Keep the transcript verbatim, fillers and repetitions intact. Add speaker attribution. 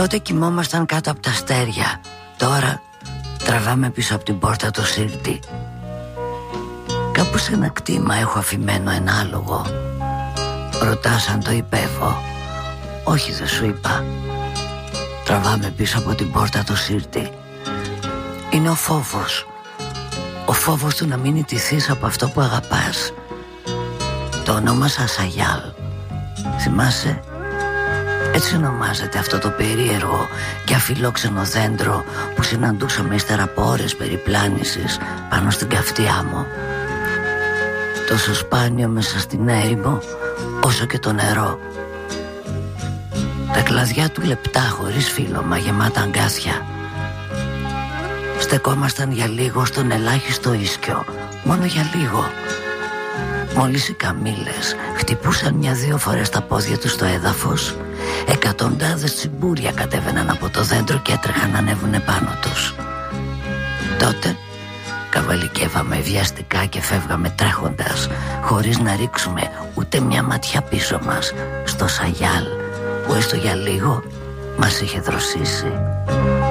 Speaker 1: Τότε κοιμόμασταν κάτω από τα αστέρια. Τώρα τραβάμε πίσω από την πόρτα το σύρτη. Κάπου σε ένα κτήμα έχω αφημένο ένα άλογο. Ρωτάς αν το υπέβω. Όχι, δεν σου είπα. Τραβάμε πίσω από την πόρτα το σύρτη. Είναι ο φόβος. Ο φόβος του να μην ιτηθείς από αυτό που αγαπάς. Το ονόμασα Σαγιάλ. Θυμάσαι? Έτσι ονομάζεται αυτό το περίεργο και αφιλόξενο δέντρο που συναντούσαμε ύστερα από ώρες περιπλάνησης πάνω στην καυτή άμμο. Τόσο σπάνιο μέσα στην έρημο όσο και το νερό. Τα κλαδιά του λεπτά χωρίς φύλλωμα, γεμάτα αγκάθια. Στεκόμασταν για λίγο στον ελάχιστο ίσκιο, μόνο για λίγο. Μόλις οι καμήλες χτυπούσαν μια-δύο φορές τα πόδια τους στο έδαφος, εκατοντάδες τσιμπούρια κατέβαιναν από το δέντρο και έτρεχαν να ανέβουνε πάνω τους. Τότε καβαλικεύαμε βιαστικά και φεύγαμε τρέχοντας, χωρίς να ρίξουμε ούτε μια ματιά πίσω μας στο Σαγιάλ που έστω για λίγο μας είχε δροσίσει.